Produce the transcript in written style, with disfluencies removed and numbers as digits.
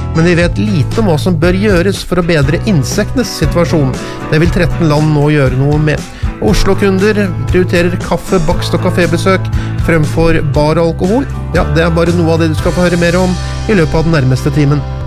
men vi vet lite om hva som bør gjøres for å bedre insektenes situasjon. Det vil 13 land nå gjøre noe med. Oslo-kunder prioriterer kaffe, bakst og kafébesøk fremfor bar og alkohol. Ja, det er bare noe av det du skal få høre mer om i løpet av den nærmeste timen.